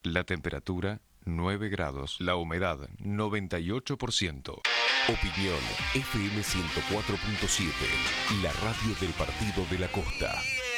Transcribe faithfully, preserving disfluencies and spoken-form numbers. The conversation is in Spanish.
La temperatura nueve grados. La humedad noventa y ocho por ciento. Opinión F M ciento cuatro punto siete, la radio del Partido de la Costa.